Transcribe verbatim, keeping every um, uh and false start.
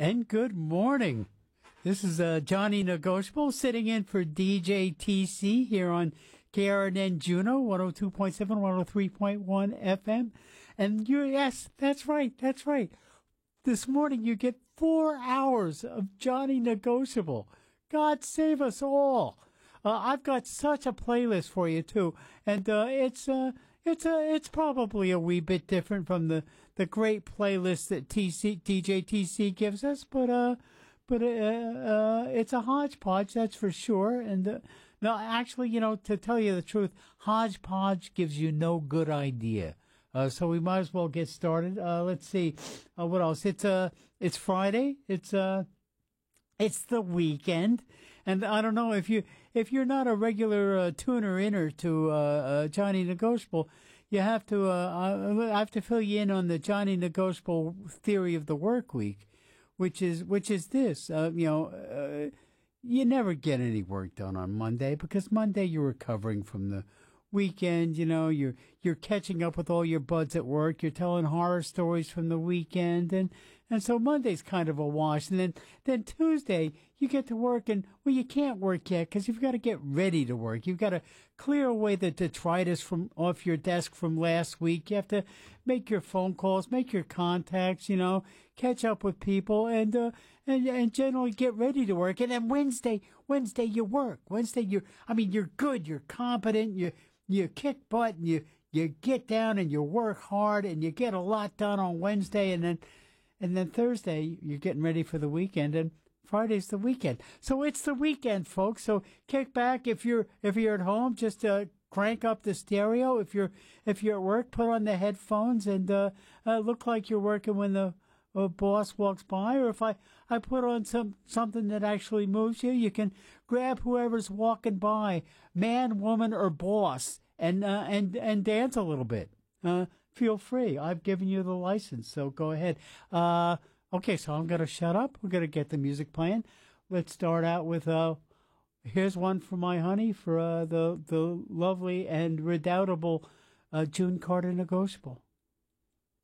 And good morning. This is uh, Johnny Negotiable sitting in for D J T C here on K R N N Juneau, one oh two point seven, one oh three point one F M. And you, yes, that's right, that's right. This morning you get four hours of Johnny Negotiable. God save us all. Uh, I've got such a playlist for you too, and uh, it's uh, it's uh, it's probably a wee bit different from the, the great playlist that T C D J T C gives us, but uh, but uh, uh, it's a hodgepodge, that's for sure. And uh, no, actually, you know, to tell you the truth, hodgepodge gives you no good idea. Uh, so we might as well get started. Uh, let's see, uh, what else? It's uh, it's Friday. It's uh. It's the weekend, and I don't know if you if you're not a regular uh, tuner inner to uh, uh, Johnny Negotiable, you have to uh, I have to fill you in on the Johnny Negotiable theory of the work week, which is which is this: uh, you know, uh, you never get any work done on Monday because Monday you're recovering from the weekend. You know, you're you're catching up with all your buds at work. You're telling horror stories from the weekend, and and so Monday's kind of a wash. And then then Tuesday you get to work, and well, you can't work yet because you've got to get ready to work. You've got to clear away the detritus from off your desk from last week. You have to make your phone calls, make your contacts. You know, catch up with people, and uh, and and generally get ready to work. And then Wednesday, Wednesday you work. Wednesday you, I mean, you're good. You're competent. You You kick butt and you, you get down and you work hard and you get a lot done on Wednesday, and then and then Thursday you're getting ready for the weekend, and Friday's the weekend. So it's the weekend, folks. So kick back. If you're if you're at home, just uh, crank up the stereo. If you're if you're at work, put on the headphones and uh, uh, look like you're working when the a boss walks by. Or if I, I put on some something that actually moves you, you can grab whoever's walking by, man, woman, or boss, and uh, and and dance a little bit. Uh, feel free. I've given you the license, so go ahead. Uh, okay, so I'm gonna shut up. We're gonna get the music playing. Let's start out with uh, here's one for my honey, for uh, the the lovely and redoubtable uh, June Carter Negotiable.